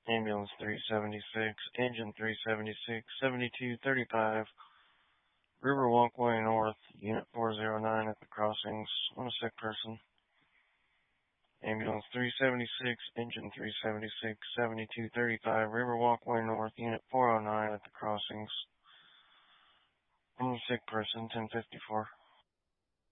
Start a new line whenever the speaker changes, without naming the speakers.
Ambulance 376, Engine 376, 7235, River Walkway North, Unit 409 at the crossings on a sick person. Ambulance 376, Engine 376, 7235, River Walkway North, Unit 409 at the crossings on a sick person, 1054.